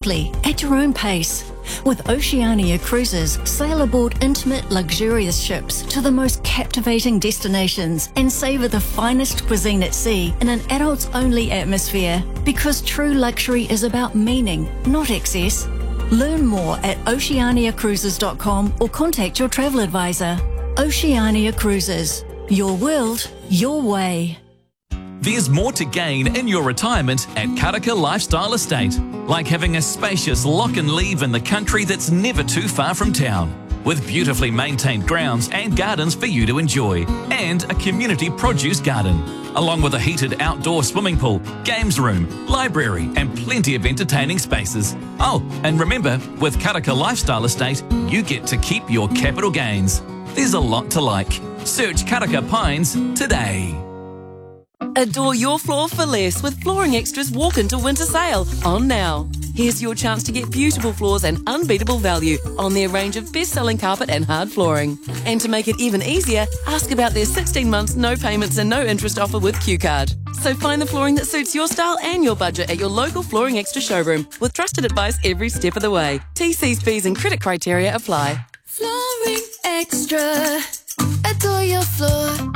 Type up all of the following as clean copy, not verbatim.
quickly at your own pace. With Oceania Cruises, sail aboard intimate, luxurious ships to the most captivating destinations and savour the finest cuisine at sea in an adults-only atmosphere. Because true luxury is about meaning, not excess. Learn more at oceaniacruises.com or contact your travel advisor. Oceania Cruises. Your world, your way. There's more to gain in your retirement at Karaka Lifestyle Estate, like having a spacious lock and leave in the country that's never too far from town, with beautifully maintained grounds and gardens for you to enjoy, and a community produce garden, along with a heated outdoor swimming pool, games room, library, and plenty of entertaining spaces. Oh, and remember, with Karaka Lifestyle Estate, you get to keep your capital gains. There's a lot to like. Search Karaka Pines today. Adore your floor for less with Flooring Extra's Walk Into Winter Sale on now. Here's your chance to get beautiful floors and unbeatable value on their range of best-selling carpet and hard flooring. And to make it even easier, ask about their 16 months no payments and no interest offer with Q-Card. So find the flooring that suits your style and your budget at your local Flooring Extra showroom with trusted advice every step of the way. TC's fees and credit criteria apply. Flooring Extra. Adore your floor.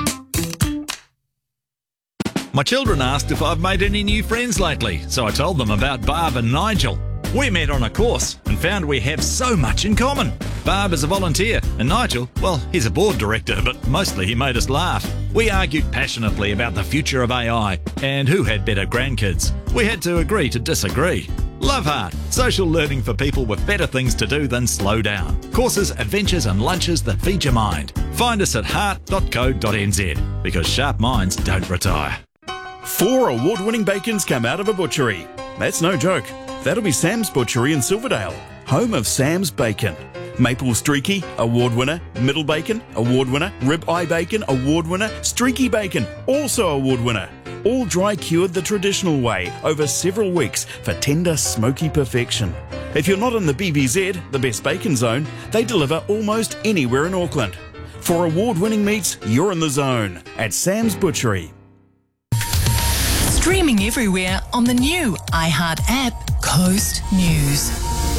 My children asked if I've made any new friends lately, so I told them about Barb and Nigel. We met on a course and found we have so much in common. Barb is a volunteer, and Nigel, well, he's a board director, but mostly he made us laugh. We argued passionately about the future of AI and who had better grandkids. We had to agree to disagree. Love Heart, social learning for people with better things to do than slow down. Courses, adventures and lunches that feed your mind. Find us at heart.co.nz, because sharp minds don't retire. 4 award-winning bacons come out of a butchery. That's no joke. That'll be Sam's Butchery in Silverdale, home of Sam's Bacon. Maple Streaky, award winner. Middle Bacon, award winner. Rib Eye Bacon, award winner. Streaky Bacon, also award winner. All dry cured the traditional way over several weeks for tender, smoky perfection. If you're not in the BBZ, the Best Bacon Zone, they deliver almost anywhere in Auckland. For award-winning meats, you're in the zone at Sam's Butchery. Streaming everywhere on the new iHeart app, Coast News.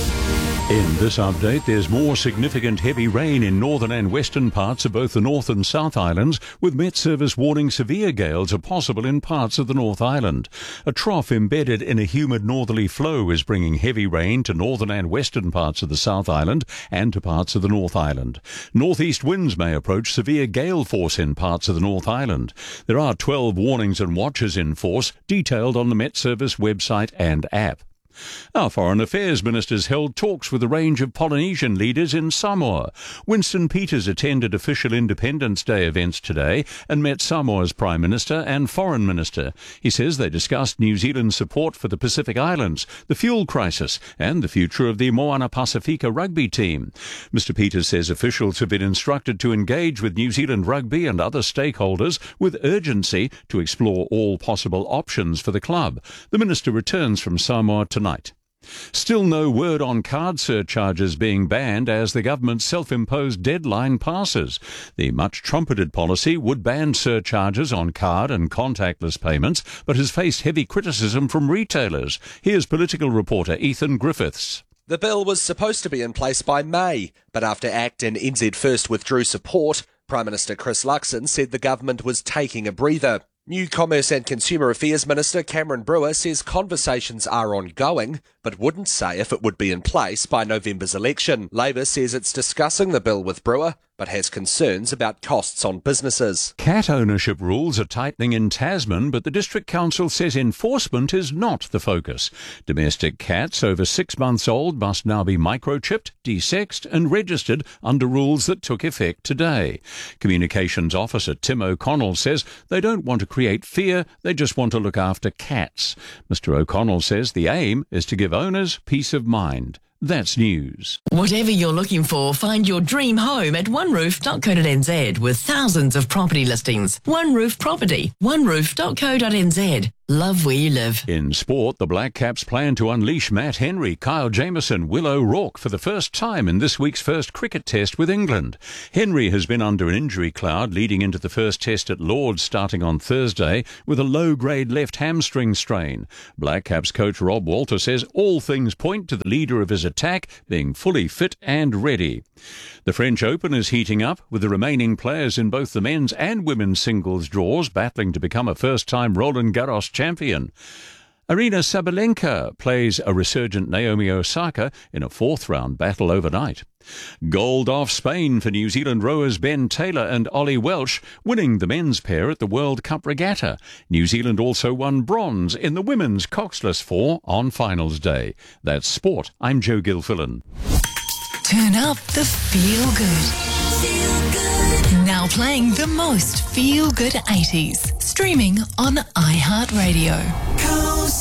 In this update, there's more significant heavy rain in northern and western parts of both the North and South Islands, with Met Service warning severe gales are possible in parts of the North Island. A trough embedded in a humid northerly flow is bringing heavy rain to northern and western parts of the South Island and to parts of the North Island. Northeast winds may approach severe gale force in parts of the North Island. There are 12 warnings and watches in force, detailed on the Met Service website and app. Our Foreign Affairs Ministers held talks with a range of Polynesian leaders in Samoa. Winston Peters attended official Independence Day events today and met Samoa's Prime Minister and Foreign Minister. He says they discussed New Zealand's support for the Pacific Islands, the fuel crisis and the future of the Moana Pacifica rugby team. Mr Peters says officials have been instructed to engage with New Zealand Rugby and other stakeholders with urgency to explore all possible options for the club. The Minister returns from Samoa tonight. Still no word on card surcharges being banned as the government's self-imposed deadline passes. The much-trumpeted policy would ban surcharges on card and contactless payments, but has faced heavy criticism from retailers. Here's political reporter Ethan Griffiths. The bill was supposed to be in place by May, but after ACT and NZ First withdrew support, Prime Minister Chris Luxon said the government was taking a breather. New Commerce and Consumer Affairs Minister Cameron Brewer says conversations are ongoing, but wouldn't say if it would be in place by November's election. Labor says it's discussing the bill with Brewer, but has concerns about costs on businesses. Cat ownership rules are tightening in Tasman, but the District Council says enforcement is not the focus. Domestic cats over 6 months old must now be microchipped, desexed and registered under rules that took effect today. Communications Officer Tim O'Connell says they don't want to create fear, they just want to look after cats. Mr O'Connell says the aim is to give owners peace of mind. That's news. Whatever you're looking for, find your dream home at oneroof.co.nz with thousands of property listings. One Roof Property, oneroof.co.nz. Love where you live. In sport, the Black Caps plan to unleash Matt Henry, Kyle Jamieson, Will O'Rourke for the first time in this week's first cricket test with England. Henry has been under an injury cloud leading into the first test at Lord's starting on Thursday with a low-grade left hamstring strain. Black Caps coach Rob Walter says all things point to the leader of his attack being fully fit and ready. The French Open is heating up, with the remaining players in both the men's and women's singles draws battling to become a first-time Roland Garros champion. Arina Sabalenka plays a resurgent Naomi Osaka in a fourth-round battle overnight. Gold off Spain for New Zealand rowers Ben Taylor and Ollie Welsh, winning the men's pair at the World Cup Regatta. New Zealand also won bronze in the women's Coxless 4 on finals day. That's sport. I'm Joe Gilfillan. Turn up the feel-good. Now playing the most feel-good 80s. Streaming on iHeartRadio.